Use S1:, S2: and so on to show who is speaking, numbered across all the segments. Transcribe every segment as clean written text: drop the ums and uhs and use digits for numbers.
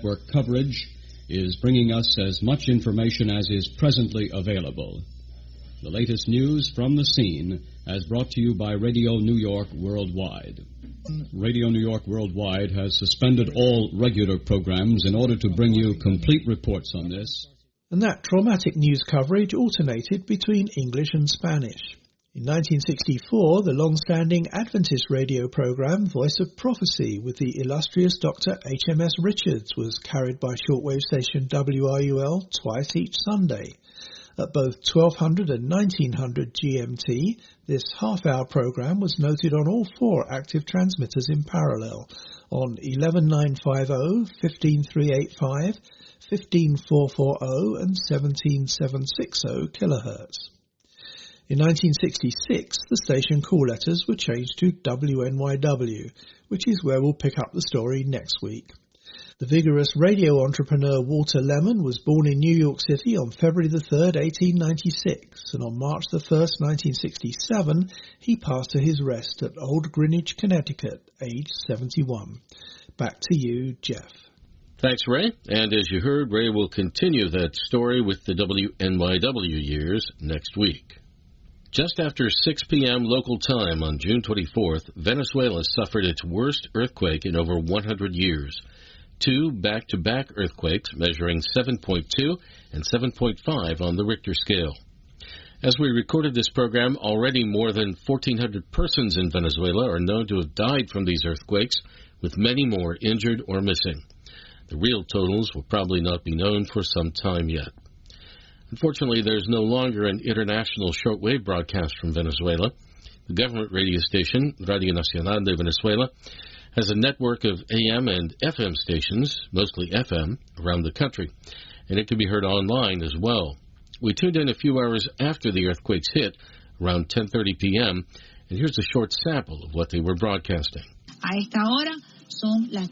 S1: network coverage is bringing us as much information as is presently available. The latest news from the scene as brought to you by Radio New York Worldwide. Radio New York Worldwide has suspended all regular programs in order to bring you complete reports on this.
S2: And that traumatic news coverage alternated between English and Spanish. In 1964, the long-standing Adventist radio program Voice of Prophecy with the illustrious Dr. H.M.S. Richards was carried by shortwave station WRUL twice each Sunday. At both 1200 and 1900 GMT, this half-hour program was noted on all four active transmitters in parallel on 11950, 15385, 15440 and 17760 kilohertz. In 1966, the station call letters were changed to WNYW, which is where we'll pick up the story next week. The vigorous radio entrepreneur Walter Lemon was born in New York City on February the 3rd, 1896, and on March the 1st, 1967, he passed to his rest at Old Greenwich, Connecticut, aged 71. Back to you, Jeff.
S3: Thanks, Ray. And as you heard, Ray will continue that story with the WNYW years next week. Just after 6 p.m. local time on June 24th, Venezuela suffered its worst earthquake in over 100 years. Two back-to-back earthquakes measuring 7.2 and 7.5 on the Richter scale. As we recorded this program, already more than 1,400 persons in Venezuela are known to have died from these earthquakes, with many more injured or missing. The real totals will probably not be known for some time yet. Unfortunately, there's no longer an international shortwave broadcast from Venezuela. The government radio station, Radio Nacional de Venezuela, has a network of AM and FM stations, mostly FM, around the country, and it can be heard online as well. We tuned in a few hours after the earthquakes hit, around 10:30 p.m., and here's a short sample of what they were broadcasting.
S4: A esta hora son las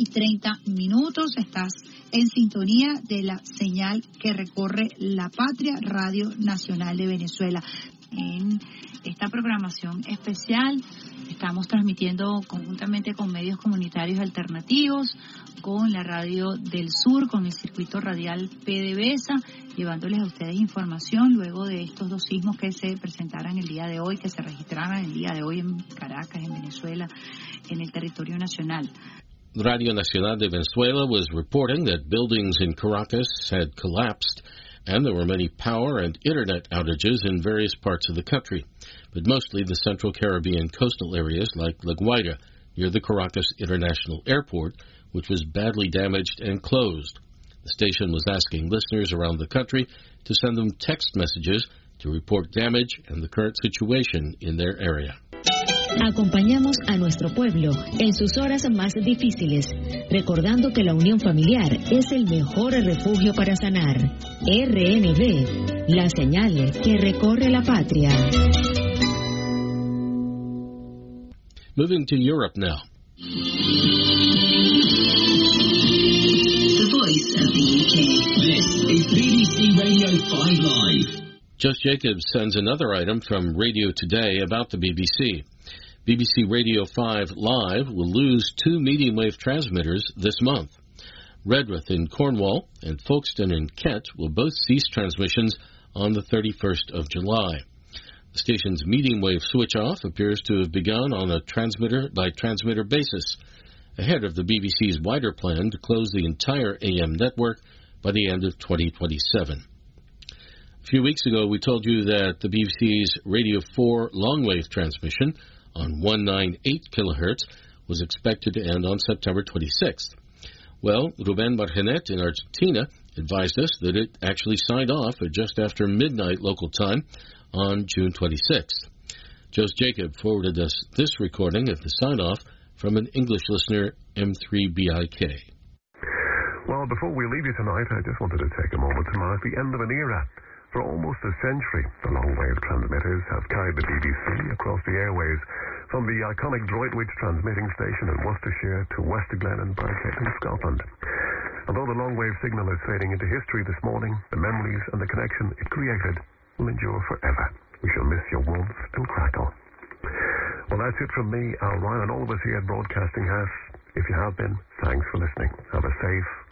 S4: 10:30. Estás en sintonía de la señal que recorre la patria, Radio Nacional de Venezuela. En esta programación especial estamos transmitiendo conjuntamente con medios comunitarios alternativos, con la Radio del Sur, con el circuito radial PDVSA, llevándoles a ustedes información luego de estos dos sismos que se presentaran el día de hoy, que se registraran el día de hoy en Caracas, en Venezuela, en el territorio nacional.
S3: Radio Nacional de Venezuela was reporting that buildings in Caracas had collapsed and there were many power and internet outages in various parts of the country, but mostly the Central Caribbean coastal areas like La Guaira, near the Caracas International Airport, which was badly damaged and closed. The station was asking listeners around the country to send them text messages to report damage and the current situation in their area.
S5: Acompañamos a nuestro pueblo en sus horas más difíciles, recordando que la unión familiar es el mejor refugio para sanar. RNB, la señal que recorre la patria.
S3: Moving to Europe now.
S6: The voice of the UK. This is BBC Radio 5 Live.
S3: Jos Jacobs sends another item from Radio Today about the BBC. BBC Radio 5 Live will lose two medium-wave transmitters this month. Redruth in Cornwall and Folkestone in Kent will both cease transmissions on the 31st of July. The station's medium-wave switch-off appears to have begun on a transmitter-by-transmitter basis, ahead of the BBC's wider plan to close the entire AM network by the end of 2027. A few weeks ago, we told you that the BBC's Radio 4 long-wave transmission on 198 kilohertz was expected to end on September 26th. Well, Ruben Margenet in Argentina advised us that it actually signed off at just after midnight local time on June 26th. Jos Jacob forwarded us this recording of the sign-off from an English listener, M3BIK.
S7: Well, before we leave you tonight, I just wanted to take a moment to mark the end of an era. For almost a century, the long-wave transmitters have carried the BBC across the airways, from the iconic Droitwich transmitting station in Worcestershire to Westerglen and Birkhead in Scotland. Although the long-wave signal is fading into history this morning, the memories and the connection it created will endure forever. We shall miss your warmth and crackle. Well, that's it from me, Al Ryan, and all of us here at Broadcasting House. If you have been, thanks for listening. Have a safe,